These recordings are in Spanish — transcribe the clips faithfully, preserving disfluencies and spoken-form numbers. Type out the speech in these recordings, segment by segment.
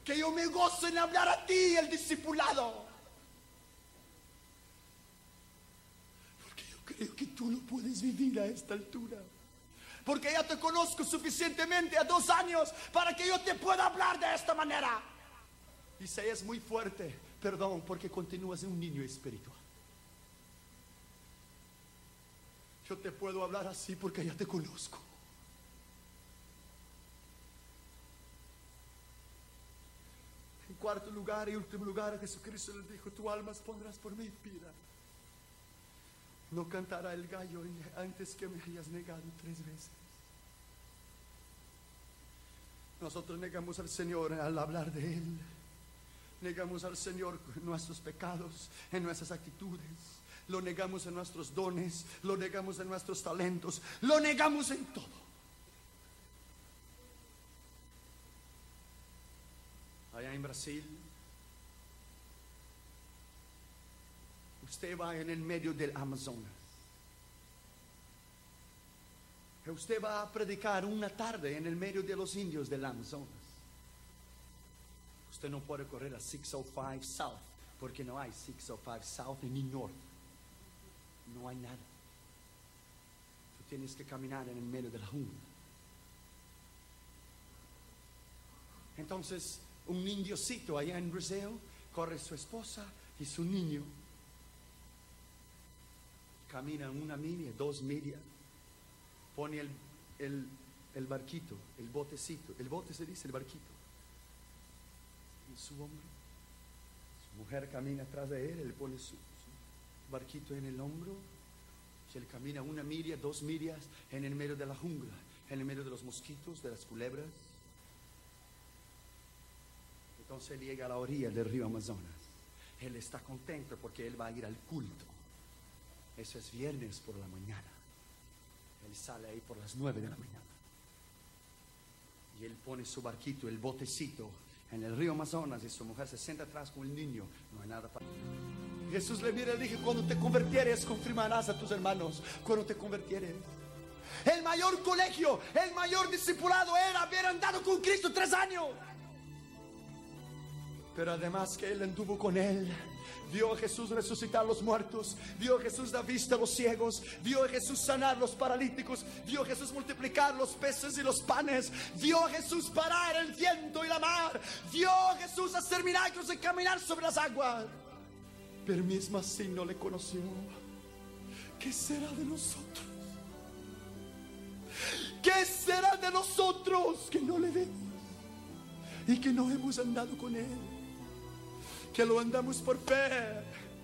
que yo me gozo en hablar a ti, el discipulado. Porque yo creo que tú lo puedes vivir a esta altura. Porque ya te conozco suficientemente a dos años para que yo te pueda hablar de esta manera. Y si es muy fuerte, perdón, porque continúas un niño espiritual. Yo te puedo hablar así porque ya te conozco. En cuarto lugar y último lugar, Jesucristo les dijo: tu almas pondrás por mi vida. No cantará el gallo antes que me hayas negado tres veces. Nosotros negamos al Señor al hablar de Él. Negamos al Señor en nuestros pecados, en nuestras actitudes. Lo negamos en nuestros dones. Lo negamos en nuestros talentos. Lo negamos en todo. Allá en Brasil, usted va en el medio del Amazonas. Usted va a predicar una tarde en el medio de los indios del Amazonas. Usted no puede correr a seiscientos cinco South, porque no hay seiscientos cinco South ni North. No hay nada. Tú tienes que caminar en el medio de la jungla. Entonces, un indiocito allá en Brasil corre su esposa y su niño. Caminan una milla, dos millas. Pone el, el, el barquito, el botecito. El bote se dice el barquito. En su hombro. Su mujer camina atrás de él. Él pone su, su barquito en el hombro. Y él camina una milla, dos millas en el medio de la jungla. En el medio de los mosquitos, de las culebras. Entonces él llega a la orilla del río Amazonas. Él está contento porque él va a ir al culto. Eso es viernes por la mañana. Él sale ahí por las nueve de la mañana. Y él pone su barquito, el botecito, en el río Amazonas. Y su mujer se sienta atrás con el niño. No hay nada para... Jesús le mira y le dije: cuando te convirtieres, confirmarás a tus hermanos. Cuando te convirtieres. El mayor colegio, el mayor discipulado era haber andado con Cristo tres años. Pero además que él anduvo con él, vio a Jesús resucitar a los muertos, vio a Jesús dar vista a los ciegos, vio a Jesús sanar a los paralíticos, vio a Jesús multiplicar los peces y los panes, vio a Jesús parar el viento y la mar, vio a Jesús hacer milagros y caminar sobre las aguas. Pero mismo así no le conoció. ¿Qué será de nosotros? ¿Qué será de nosotros que no le vemos y que no hemos andado con él? Que lo andamos por fe.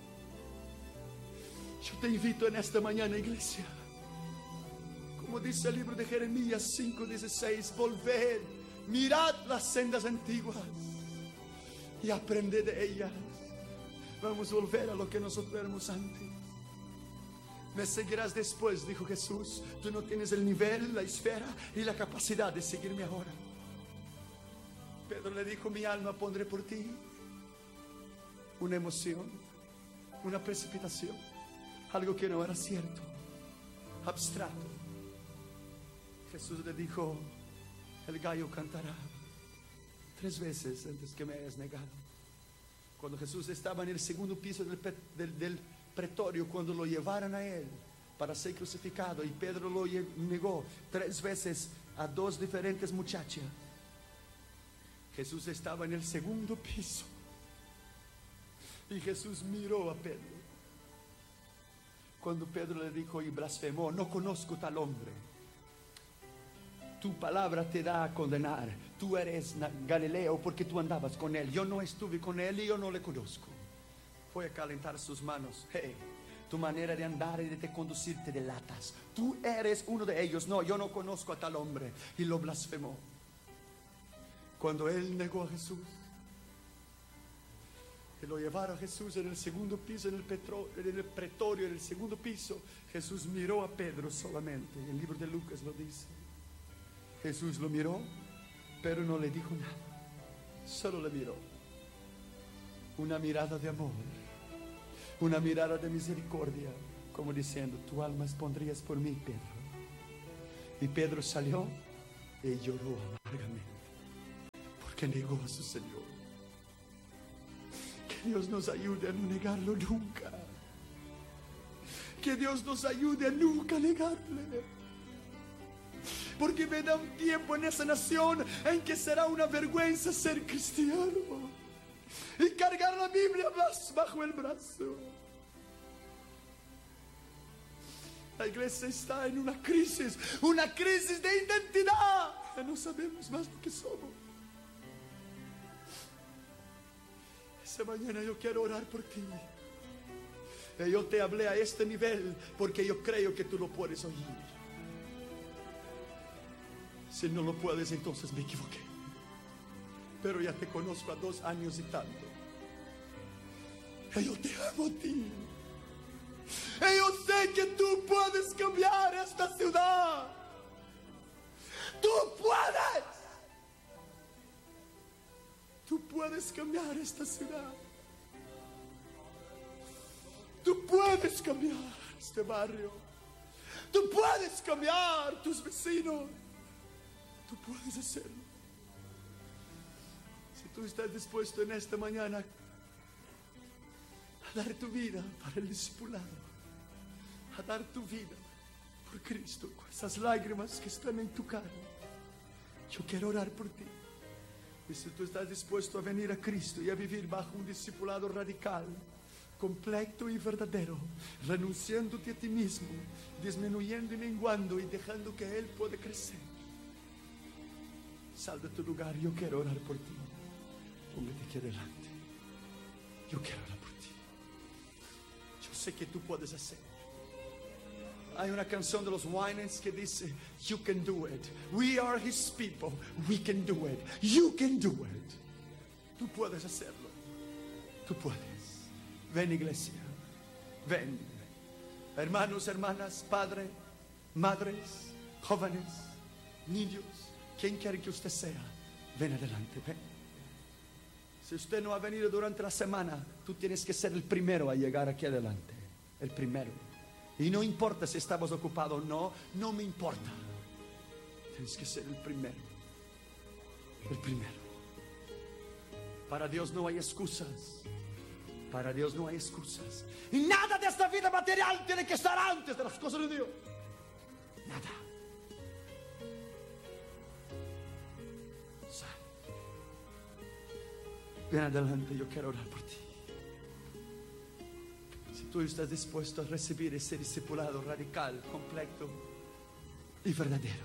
Yo te invito en esta mañana, iglesia, como dice el libro de Jeremías cinco dieciséis: volved, mirad las sendas antiguas y aprended de ellas. Vamos a volver a lo que nosotros éramos antes. Me seguirás después, dijo Jesús. Tú no tienes el nivel, la esfera y la capacidad de seguirme ahora. Pedro le dijo: mi alma pondré por ti. Una emoción, una precipitación, algo que no era cierto, abstracto. Jesús le dijo: el gallo cantará tres veces antes que me hayas negado. Cuando Jesús estaba en el segundo piso del, del, del pretorio, cuando lo llevaron a él para ser crucificado, y Pedro lo negó tres veces a dos diferentes muchachas, Jesús estaba en el segundo piso. Y Jesús miró a Pedro. Cuando Pedro le dijo y blasfemó: no conozco tal hombre. Tu palabra te da a condenar. Tú eres Galileo porque tú andabas con él. Yo no estuve con él y yo no le conozco. Fue a calentar sus manos. Hey, tu manera de andar y de conducir te delatas. Tú eres uno de ellos. No, yo no conozco a tal hombre. Y lo blasfemó. Cuando él negó a Jesús, que lo llevaron a Jesús en el segundo piso, en el, petro, en el pretorio, en el segundo piso, Jesús miró a Pedro solamente. El libro de Lucas lo dice. Jesús lo miró, pero no le dijo nada. Solo le miró. Una mirada de amor, una mirada de misericordia, como diciendo: tu alma pondrías por mí, Pedro. Y Pedro salió y lloró amargamente. que negó a su Señor. Que Dios nos ayude a no negarlo nunca. Que Dios nos ayude a nunca negarle. Porque vendrá un tiempo en esa nación en que será una vergüenza ser cristiano y cargar la Biblia bajo el brazo. La iglesia está en una crisis, una crisis de identidad. Ya no sabemos más lo que somos. Esta mañana yo quiero orar por ti. Y yo te hablé a este nivel porque yo creo que tú lo puedes oír. Si no lo puedes, entonces me equivoqué. Pero ya te conozco a dos años y tanto. Y yo te amo a ti. Y yo sé que tú puedes cambiar esta ciudad. Tú puedes. Tú puedes cambiar esta ciudad. Tú puedes cambiar este barrio. Tú puedes cambiar tus vecinos. Tú puedes hacerlo. Si tú estás dispuesto en esta mañana a dar tu vida para el discipulado, a dar tu vida por Cristo, con esas lágrimas que están en tu cara, yo quiero orar por ti. Y si tú estás dispuesto a venir a Cristo y a vivir bajo un discipulado radical, completo y verdadero, renunciándote a ti mismo, disminuyendo y menguando y dejando que Él pueda crecer, sal de tu lugar. Yo quiero orar por ti. Póngate aquí adelante. Yo quiero orar por ti. Yo sé que tú puedes hacerlo. Hay una canción de los Winans que dice: You can do it. We are His people. We can do it. You can do it. Tú puedes hacerlo. Tú puedes. Ven, iglesia. Ven. Hermanos, hermanas, padres, madres, jóvenes, niños, quien quiera que usted sea, ven adelante, ven. Si usted no ha venido durante la semana, tú tienes que ser el primero a llegar aquí adelante. El primero. Y no importa si estamos ocupados o no, no me importa. Tienes que ser el primero. El primero. Para Dios no hay excusas. Para Dios no hay excusas. Y nada de esta vida material tiene que estar antes de las cosas de Dios. Nada. Sal. Ven adelante, yo quiero orar por ti. Si tú estás dispuesto a recibir ese discipulado radical, completo y verdadero,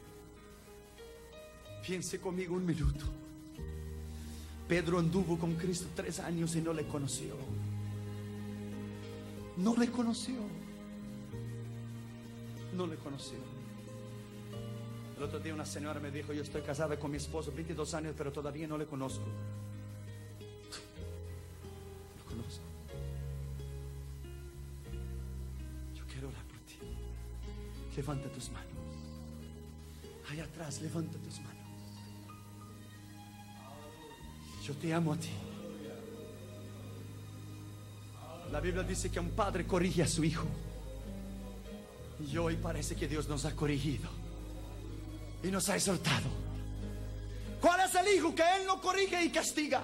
piense conmigo un minuto. Pedro anduvo con Cristo tres años y no le conoció. No le conoció. No le conoció. El otro día una señora me dijo: yo estoy casada con mi esposo veintidós años, pero todavía no le conozco. Lo conozco. Yo quiero orar por ti. Levanta tus manos. Allá atrás, levanta tus manos. Yo te amo a ti. La Biblia dice que un padre corrige a su hijo. Y hoy parece que Dios nos ha corregido y nos ha exhortado. ¿Cuál es el hijo que Él no corrige y castiga?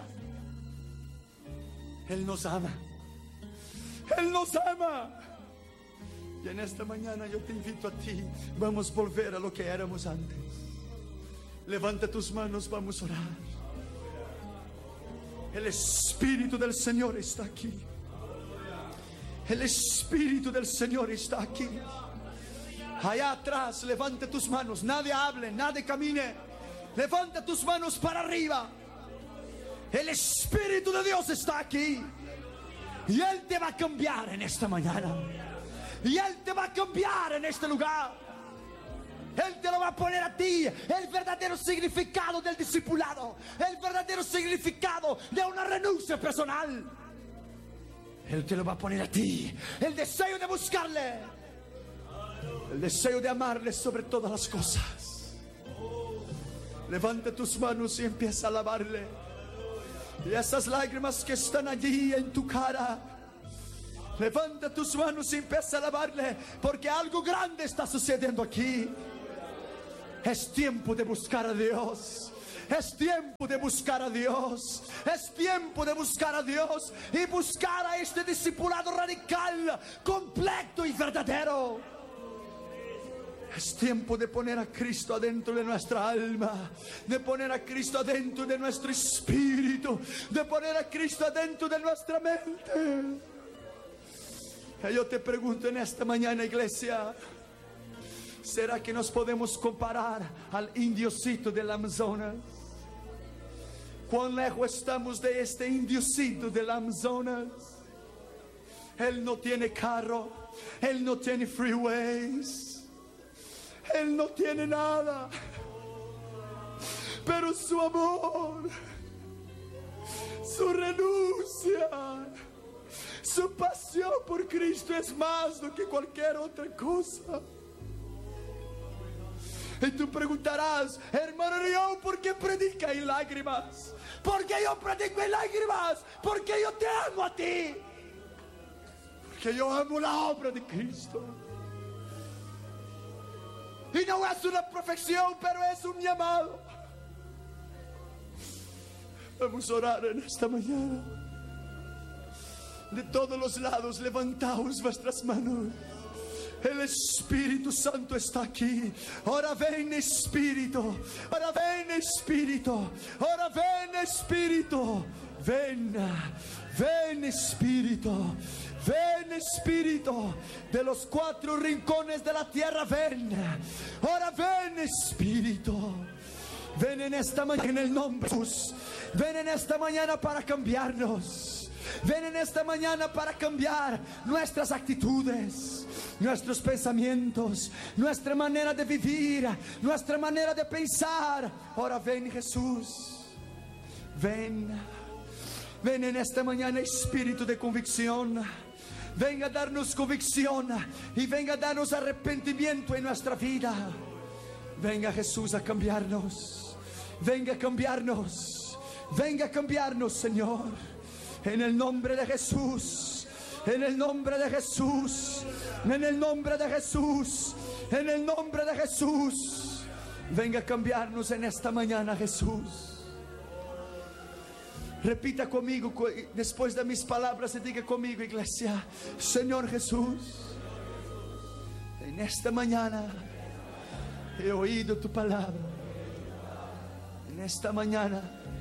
Él nos ama. Él nos ama. Y en esta mañana yo te invito a ti. Vamos a volver a lo que éramos antes. Levanta tus manos, vamos a orar. El Espíritu del Señor está aquí. El Espíritu del Señor está aquí. Allá atrás, levante tus manos. Nadie hable, nadie camine. Levanta tus manos para arriba. El Espíritu de Dios está aquí. Y Él te va a cambiar en esta mañana. Y Él te va a cambiar en este lugar. Él te lo va a poner a ti. El verdadero significado del discipulado. El verdadero significado de una renuncia personal. Él te lo va a poner a ti. El deseo de buscarle. El deseo de amarle sobre todas las cosas. Levanta tus manos y empieza a alabarle. Y esas lágrimas que están allí en tu cara, levanta tus manos y empieza a alabarle. Porque algo grande está sucediendo aquí. Es tiempo de buscar a Dios. Es tiempo de buscar a Dios. Es tiempo de buscar a Dios y buscar a este discipulado radical, completo y verdadero. Es tiempo de poner a Cristo adentro de nuestra alma, de poner a Cristo adentro de nuestro espíritu, de poner a Cristo adentro de nuestra mente. Y yo te pregunto en esta mañana, iglesia, ¿será que nos podemos comparar al indiocito del Amazonas? ¿Cuán lejos estamos de este indiocito del Amazonas? Él no tiene carro, él no tiene freeways, él no tiene nada, pero su amor, su renuncia, su pasión por Cristo es más do que cualquier otra cosa. Y tú preguntarás, hermano León, ¿por qué predica en lágrimas? Porque yo predico en lágrimas, porque yo te amo a ti, porque yo amo la obra de Cristo. Y no es una perfección, pero es un llamado. Vamos a orar en esta mañana. De todos los lados, levantaos vuestras manos. El Espíritu Santo está aquí. Ahora ven, Espíritu. Ahora ven, Espíritu. Ahora ven, Espíritu. Ven, ven, Espíritu. Ven, Espíritu, de los cuatro rincones de la tierra, ven. Ahora ven, Espíritu. Ven en esta mañana en el nombre de Jesús. Ven en esta mañana para cambiarnos. Ven en esta mañana para cambiar nuestras actitudes, nuestros pensamientos, nuestra manera de vivir, nuestra manera de pensar. Ahora ven, Jesús. Ven. Ven en esta mañana, Espíritu de convicción. Venga a darnos convicción y venga a darnos arrepentimiento en nuestra vida. Venga Jesús a cambiarnos. Venga a cambiarnos. Venga a cambiarnos, Señor. En el nombre de Jesús. En el nombre de Jesús. En el nombre de Jesús. En el nombre de Jesús. Venga a cambiarnos en esta mañana, Jesús. Repita conmigo después de mis palabras y diga conmigo, iglesia: Señor Jesús, en esta mañana he oído tu palabra. En esta mañana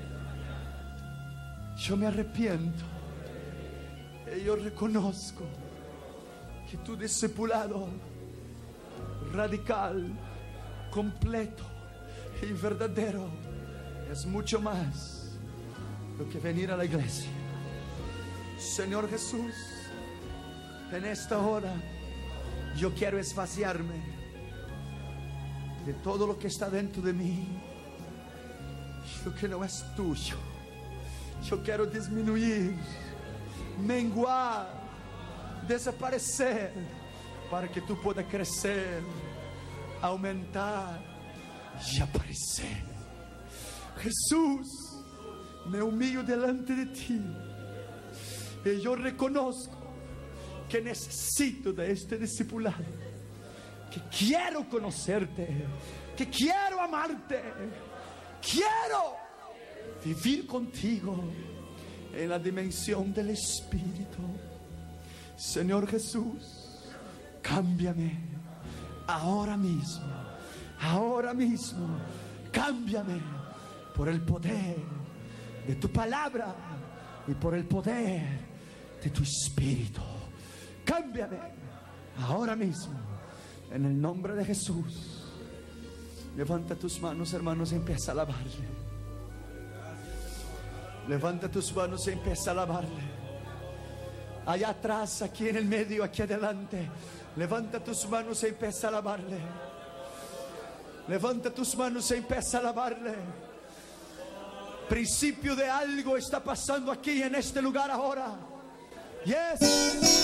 yo me arrepiento y yo reconozco que tu discipulado radical, completo y verdadero es mucho más lo que venir a la iglesia. Señor Jesús, en esta hora yo quiero esvaciarme de todo lo que está dentro de mí, lo que no es tuyo. Yo quiero disminuir, menguar, desaparecer, para que tú puedas crecer, aumentar y aparecer. Jesús, me humillo delante de ti y yo reconozco que necesito de este discipulado, que quiero conocerte, que quiero amarte, quiero vivir contigo en la dimensión del Espíritu. Señor Jesús, cámbiame ahora mismo, ahora mismo, cámbiame por el poder de tu palabra y por el poder de tu Espíritu. Cámbiame ahora mismo en el nombre de Jesús. Levanta tus manos, hermanos, y empieza a alabarle. Levanta tus manos y empieza a alabarle. Allá atrás, aquí en el medio, aquí adelante, levanta tus manos y empieza a alabarle. Levanta tus manos y empieza a alabarle. Principio de algo está pasando aquí en este lugar ahora. Yes.